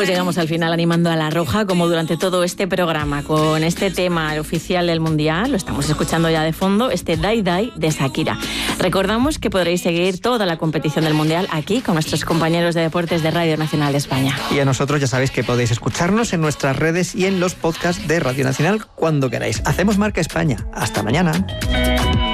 Pues llegamos al final animando a La Roja, como durante todo este programa, con este tema, el oficial del Mundial. Lo estamos escuchando ya de fondo, este Dai Dai de Shakira. Recordamos que podréis seguir toda la competición del Mundial aquí con nuestros compañeros de deportes de Radio Nacional de España. Y a nosotros ya sabéis que podéis escucharnos en nuestras redes y en los podcasts de Radio Nacional cuando queráis. Hacemos Marca España. Hasta mañana.